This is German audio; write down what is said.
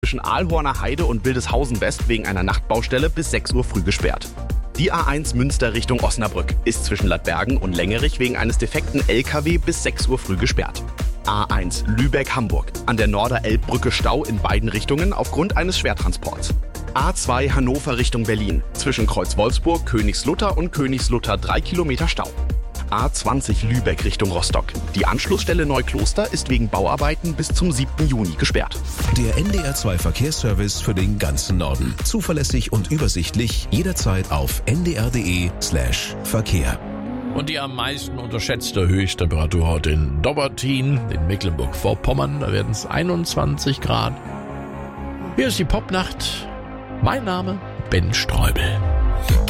zwischen Aalhorner Heide und Wildeshausen West wegen einer Nachtbaustelle bis 6 Uhr früh gesperrt. Die A1 Münster Richtung Osnabrück ist zwischen Ladbergen und Längerich wegen eines defekten LKW bis 6 Uhr früh gesperrt. A1 Lübeck-Hamburg. An der Norderelbbrücke Stau in beiden Richtungen aufgrund eines Schwertransports. A2 Hannover Richtung Berlin. Zwischen Kreuz Wolfsburg, Königslutter und Königslutter 3 Kilometer Stau. A20 Lübeck Richtung Rostock. Die Anschlussstelle Neukloster ist wegen Bauarbeiten bis zum 7. Juni gesperrt. Der NDR 2 Verkehrsservice für den ganzen Norden. Zuverlässig und übersichtlich, jederzeit auf ndr.de/Verkehr. Und die am meisten unterschätzte Höchsttemperatur heute in Dobbertin, in Mecklenburg-Vorpommern. Da werden es 21 Grad. Hier ist die Popnacht. Mein Name Ben Streubel.